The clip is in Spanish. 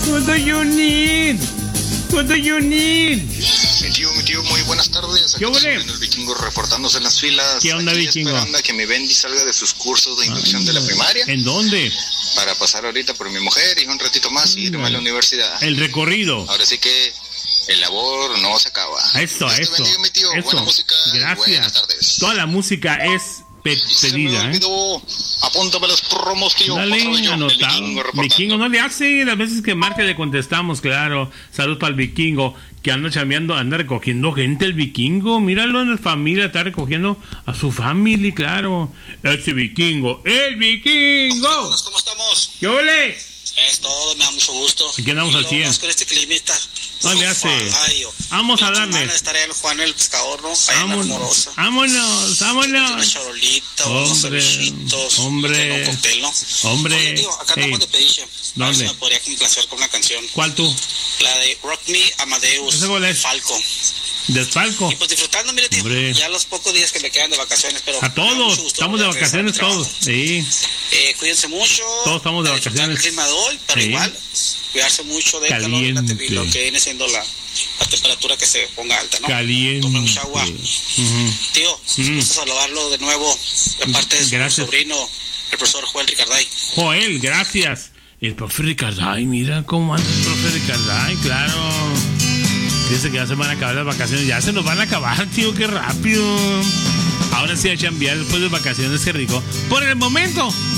What do you need? What do you need? Mi tío, muy buenas tardes. ¿Qué huele? El Vikingo reportándose en las filas. ¿Qué onda, Aquí Vikingo? esperando a que mi Bendy salga de sus cursos de inducción de la primaria. ¿En dónde? Para pasar ahorita por mi mujer y un ratito más y irme a la universidad. El recorrido. Ahora sí que el labor no se acaba. Eso, Dios te eso. bendiga, mi tío. Eso. Buena música. Buenas Gracias. tardes. Toda la música es Se me pedida, ¿eh? olvidó. Apúntame los promos, tío. Dale, Otra vez yo, el anotado. Vikingo reportando. Vikingo no le hace, las veces que marque le contestamos, claro. Salud para el Vikingo, que anda chambeando, anda recogiendo gente el Vikingo. Míralo en la familia, está recogiendo a su familia, claro. Ese Vikingo, el Vikingo. ¿Cómo estamos? ¿Qué ole? Es todo, me da mucho gusto. Aquí andamos al 100. Más con este climita. No le hace. Vamos a darle. Estaré el Juan el Pescador, ¿no? Ahí en la Rumorosa. Vámonos, Una vámonos. charolita, unos Hombre, cevichitos. hombre. Un cóctel, ¿no? Hombre. Oye, digo, acá andamos de pediche. ¿Dónde? A ver si me podría complacer con una canción. ¿Cuál tú? La de Rock Me Amadeus. ¿Ese cuál es? Falco. Desfalco. Y pues disfrutando, mire, tío. Hombre. Ya los pocos días que me quedan de vacaciones, pero. A me da todos, mucho gusto estamos de regresar a mi vacaciones trabajo. todos. Sí. Cuídense mucho. Todos estamos de a disfrutar vacaciones. el clima de hoy, pero Sí. igual, cuidarse mucho de calor, Caliente. lo que viene siendo la temperatura que se ponga alta, ¿no? Caliente. Tome mucha agua. Ujú. Tío, gusto saludarlo de nuevo de parte de su Gracias. sobrino, el profesor Joel Ricarday. Joel, gracias. El profe Ricarday, mira cómo anda el profe Ricarday, claro. Dice que ya se van a acabar las vacaciones. Ya se nos van a acabar, tío, qué rápido. Ahora sí a chambear después de vacaciones, qué rico. Por el momento,